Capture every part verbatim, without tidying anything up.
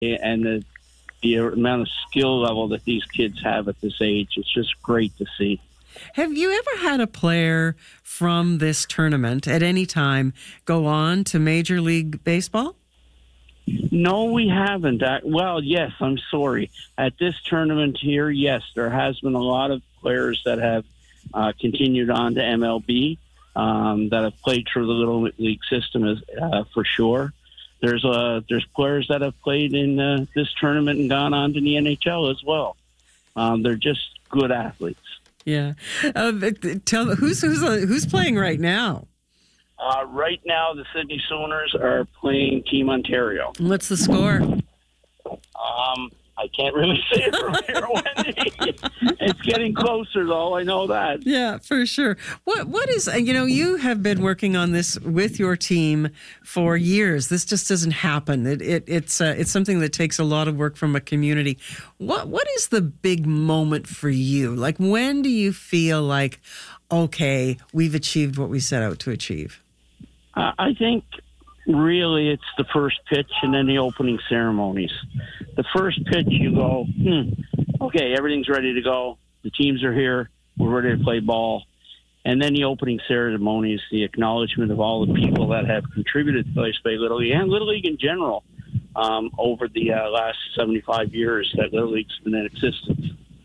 and the the amount of skill level that these kids have at this age. It's just great to see. Have you ever had a player from this tournament at any time go on to Major League Baseball? No, we haven't. Uh, well, yes, I'm sorry. At this tournament here, yes, there has been a lot of players that have uh, continued on to M L B, um, that have played through the Little League system, as, uh, for sure. There's uh, there's players that have played in uh, this tournament and gone on to the N H L as well. Um, they're just good athletes. Yeah. Uh, tell me, who's who's uh, who's playing right now? Uh, right now, the Sydney Sooners are playing Team Ontario. What's the score? Um, I can't really say it from here, Wendy. It's getting closer, though. I know that. Yeah, for sure. What What is, you know, you have been working on this with your team for years. This just doesn't happen. It, it It's uh, it's something that takes a lot of work from a community. What What is the big moment for you? Like, when do you feel like, okay, we've achieved what we set out to achieve? Uh, I think really it's the first pitch and then the opening ceremonies. The first pitch, you go, hmm, okay, everything's ready to go. The teams are here. We're ready to play ball. And then the opening ceremonies, the acknowledgement of all the people that have contributed to Glace Bay Little League and Little League in general um, over the uh, last seventy-five years that Little League's been in existence.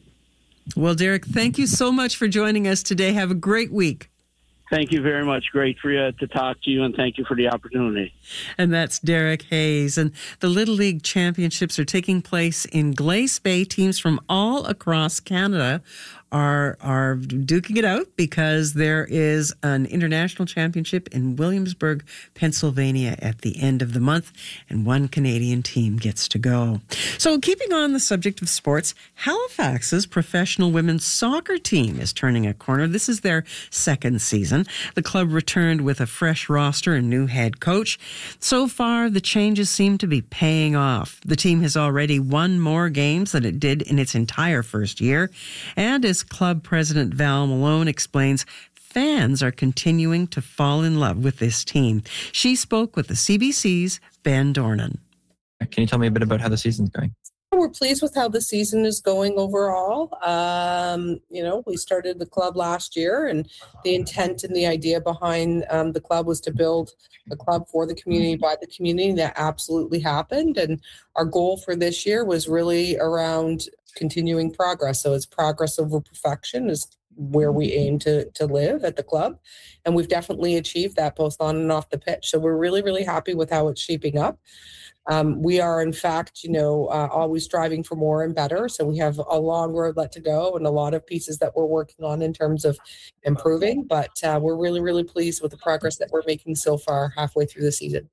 Well, Derek, thank you so much for joining us today. Have a great week. Thank you very much. Great for you to talk to you, and thank you for the opportunity. And that's Derek Hayes. And the Little League Championships are taking place in Glace Bay. Teams from all across Canada are are duking it out because there is an international championship in Williamsburg, Pennsylvania at the end of the month, and one Canadian team gets to go. So keeping on the subject of sports, Halifax's professional women's soccer team is turning a corner. This is their second season. The club returned with a fresh roster and new head coach. So far, the changes seem to be paying off. The team has already won more games than it did in its entire first year, and as club president Val Malone explains, fans are continuing to fall in love with this team. She spoke with the C B C's Ben Dornan. Can you tell me a bit about how the season's going? We're pleased with how the season is going overall. Um, you know, we started the club last year, and the intent and the idea behind um, the club was to build a club for the community, by the community. That absolutely happened. And our goal for this year was really around continuing progress. So it's progress over perfection is where we aim to to live at the club. And we've definitely achieved that both on and off the pitch. So we're really, really happy with how it's shaping up. Um, we are, in fact, you know, uh, always striving for more and better. So we have a long road left to go and a lot of pieces that we're working on in terms of improving. But uh, we're really, really pleased with the progress that we're making so far halfway through the season.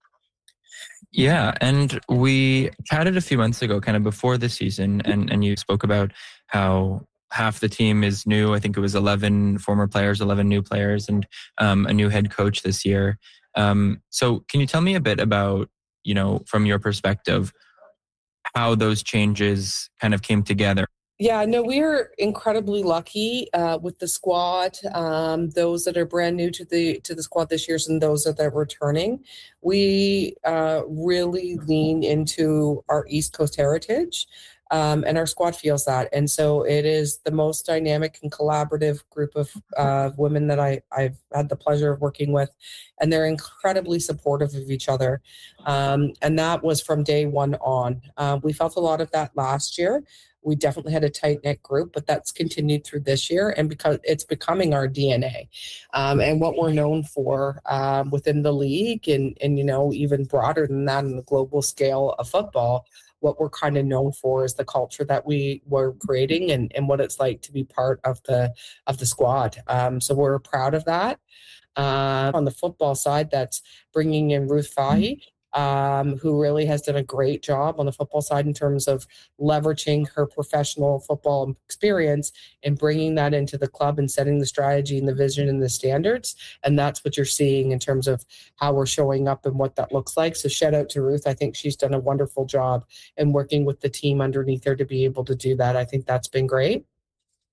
Yeah, and we chatted a few months ago, kind of before the season, and, and you spoke about how half the team is new. I think it was eleven former players, eleven new players, and um, a new head coach this year. Um, so can you tell me a bit about, you know, from your perspective, how those changes kind of came together? Yeah, no, we are incredibly lucky uh, with the squad. Um, those that are brand new to the to the squad this year, and those that are returning. We uh, really lean into our East Coast heritage, um, and our squad feels that. And so it is the most dynamic and collaborative group of uh, women that I, I've had the pleasure of working with, and they're incredibly supportive of each other. Um, and that was from day one on. Uh, we felt a lot of that last year. We definitely had a tight-knit group, but that's continued through this year, and because it's becoming our D N A um, and what we're known for um, within the league, and, and, you know, even broader than that on the global scale of football, what we're kind of known for is the culture that we were creating and, and what it's like to be part of the of the squad. Um, so we're proud of that. Uh, on the football side, that's bringing in Ruth Fahy, Um, who really has done a great job on the football side in terms of leveraging her professional football experience and bringing that into the club and setting the strategy and the vision and the standards. And that's what you're seeing in terms of how we're showing up and what that looks like. So shout out to Ruth. I think she's done a wonderful job in working with the team underneath her to be able to do that. I think that's been great.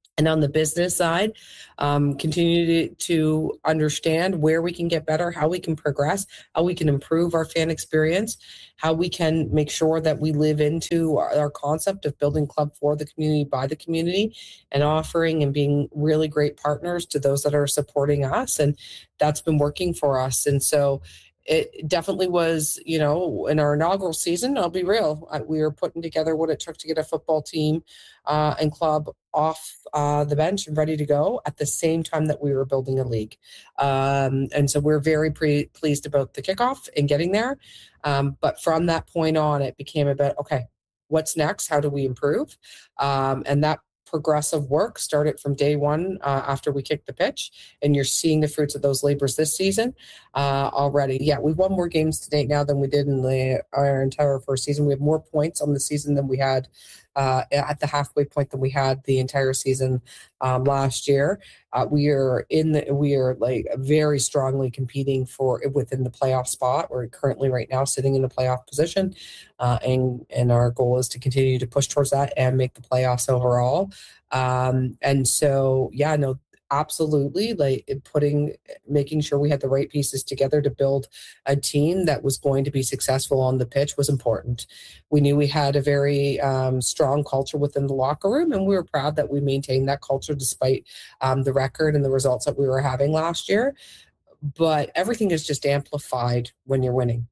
And on the business side, um, continue to, to understand where we can get better, how we can progress, how we can improve our fan experience, how we can make sure that we live into our, our concept of building club for the community, by the community, and offering and being really great partners to those that are supporting us. And that's been working for us. And so it definitely was, you know, in our inaugural season, I'll be real, we were putting together what it took to get a football team uh, and club off uh, the bench and ready to go at the same time that we were building a league. Um, and so we're very pre- pleased about the kickoff and getting there. Um, but from that point on, it became about, okay, what's next? How do we improve? Um, and that progressive work started from day one uh, after we kicked the pitch, and you're seeing the fruits of those labors this season uh, already. Yeah, we've won more games to date now than we did in the, our entire first season. We have more points on the season than we had uh, at the halfway point than we had the entire season um, last year. Uh, we are in the, we are like very strongly competing for within the playoff spot. We're currently right now sitting in the playoff position, uh, and and our goal is to continue to push towards that and make the playoffs overall. Um, and so, yeah, no, absolutely, like putting, making sure we had the right pieces together to build a team that was going to be successful on the pitch was important. We knew we had a very um, strong culture within the locker room, and we were proud that we maintained that culture despite um, the record and the results that we were having last year. But everything is just amplified when you're winning.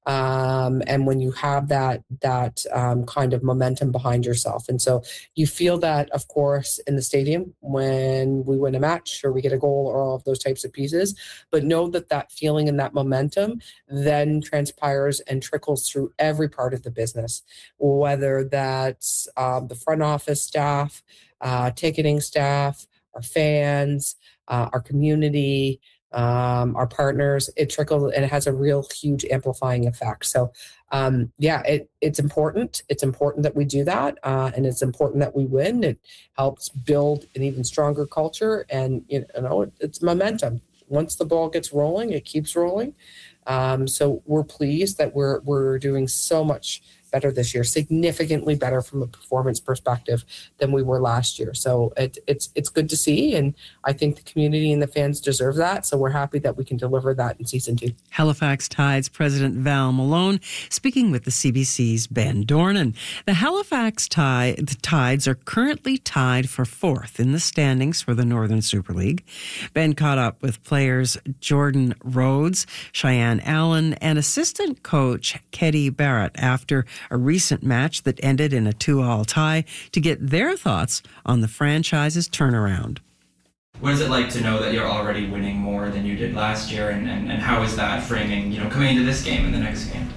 Um, and when you have that that um, kind of momentum behind yourself. And so you feel that, of course, in the stadium when we win a match or we get a goal or all of those types of pieces. But know that that feeling and that momentum then transpires and trickles through every part of the business, whether that's um, the front office staff, uh, ticketing staff, our fans, uh, our community, um, our partners. It trickles and it has a real huge amplifying effect. So, um, yeah, it, it's important. It's important that we do that. Uh, and it's important that we win. It helps build an even stronger culture, and, you know, it, it's momentum. Once the ball gets rolling, it keeps rolling. Um, so we're pleased that we're, we're doing so much better this year, significantly better from a performance perspective than we were last year. So it, it's it's good to see, and I think the community and the fans deserve that. So we're happy that we can deliver that in season two. Halifax Tides President Val Malone speaking with the C B C's Ben Dornan. The Halifax Tide, the Tides are currently tied for fourth in the standings for the Northern Super League. Ben caught up with players Jordan Rhodes, Cheyenne Allen, and assistant coach Keddy Barrett after a recent match that ended in a two-all tie to get their thoughts on the franchise's turnaround. What is it like to know that you're already winning more than you did last year, and, and, and how is that framing, you know, coming into this game and the next game?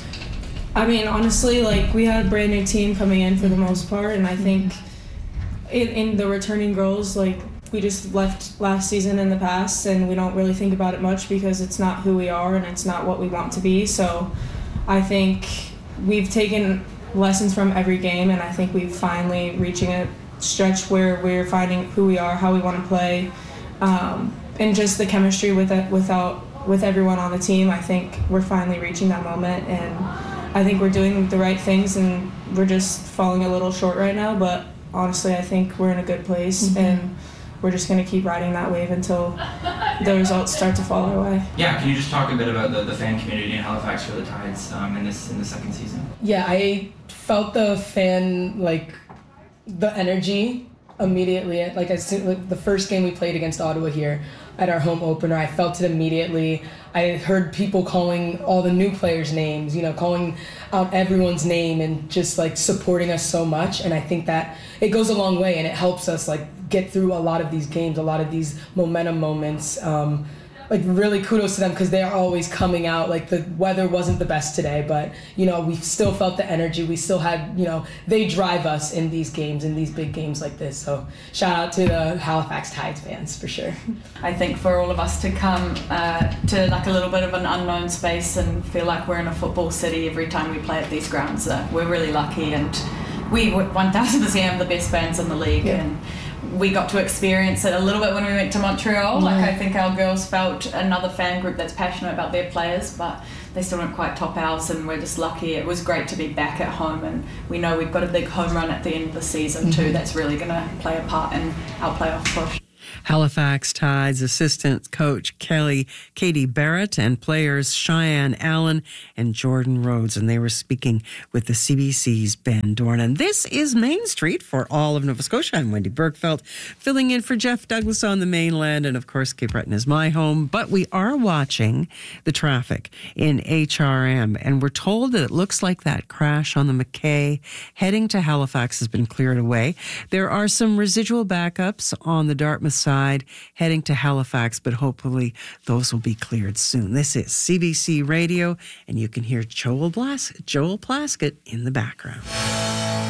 I mean, honestly, like, we had a brand new team coming in for the most part, and I think in, in the returning girls, like, we just left last season in the past, and we don't really think about it much because it's not who we are and it's not what we want to be. So I think we've taken lessons from every game, and I think we've finally reaching a stretch where we're finding who we are, how we want to play, um, and just the chemistry with it, without with everyone on the team. I think we're finally reaching that moment, and I think we're doing the right things, and we're just falling a little short right now. But honestly, I think we're in a good place, mm-hmm. and we're just going to keep riding that wave until the results start to fall our way. Yeah, can you just talk a bit about the, the fan community in Halifax for the Tides um, in this in the second season? Yeah, I felt the fan, like, the energy immediately. Like, I like the first game we played against Ottawa here at our home opener, I felt it immediately. I heard people calling all the new players' names, you know, calling out everyone's name and just, like, supporting us so much. And I think that it goes a long way, and it helps us, like, get through a lot of these games, a lot of these momentum moments. Um, like, really kudos to them, because they are always coming out. Like, the weather wasn't the best today, but, you know, we still felt the energy. We still had, you know, they drive us in these games, in these big games like this. So shout out to the Halifax Tides fans for sure. I think for all of us to come uh, to, like, a little bit of an unknown space and feel like we're in a football city every time we play at these grounds, uh, we're really lucky, and we one thousand percent have the best fans in the league. Yeah. And we got to experience it a little bit when we went to Montreal. Like, I think our girls felt another fan group that's passionate about their players, but they still don't quite top ours, and we're just lucky. It was great to be back at home, and we know we've got a big home run at the end of the season too. Mm-hmm. That's really going to play a part in our playoff push. Halifax Tides assistant coach Kelly Katie Barrett and players Cheyenne Allen and Jordan Rhodes, and they were speaking with the C B C's Ben Dornan. This is Main Street for all of Nova Scotia. I'm Wendy Bergfeld, filling in for Jeff Douglas on the mainland, and of course Cape Breton is my home, but we are watching the traffic in H R M, and we're told that it looks like that crash on the McKay heading to Halifax has been cleared away. There are some residual backups on the Dartmouth side heading to Halifax, but hopefully those will be cleared soon. This is C B C Radio, and you can hear Joel Blas- Joel Plaskett in the background.